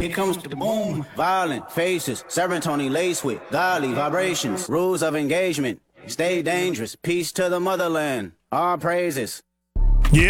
Here comes the boom. Violent faces, serotonin laced with godly vibrations. Rules of engagement, stay dangerous. Peace to the motherland. Our praises.